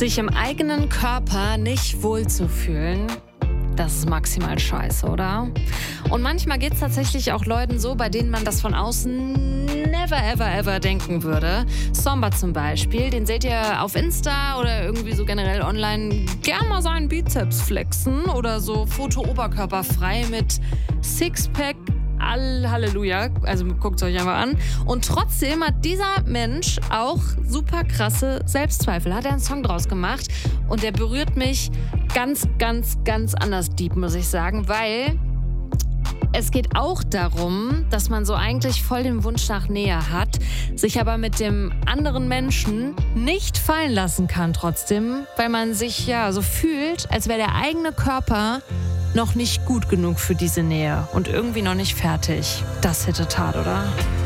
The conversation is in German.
Sich im eigenen Körper nicht wohlzufühlen, das ist maximal scheiße, oder? Und manchmal geht es tatsächlich auch Leuten so, bei denen man das von außen never, ever, ever denken würde. Somba zum Beispiel, den seht ihr auf Insta oder irgendwie so generell online gern mal seinen Bizeps flexen oder so Foto oberkörperfrei mit Sixpack. Halleluja, also guckt es euch einfach an. Und trotzdem hat dieser Mensch auch super krasse Selbstzweifel. Hat er einen Song draus gemacht und der berührt mich ganz, ganz, ganz anders deep, muss ich sagen, weil es geht auch darum, dass man so eigentlich voll den Wunsch nach Nähe hat, sich aber mit dem anderen Menschen nicht fallen lassen kann trotzdem, weil man sich ja so fühlt, als wäre der eigene Körper noch nicht gut genug für diese Nähe und irgendwie noch nicht fertig. Das hätte Tat, oder?